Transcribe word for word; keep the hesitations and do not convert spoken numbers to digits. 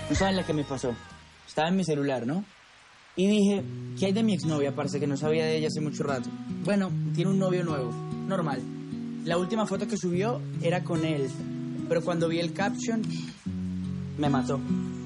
No saben lo que me pasó. Estaba en mi celular, ¿no? Y dije, ¿qué hay de mi exnovia, parce, que no sabía de ella hace mucho rato? Bueno, tiene un novio nuevo, normal. La última foto que subió era con él, pero cuando vi el caption, me mató.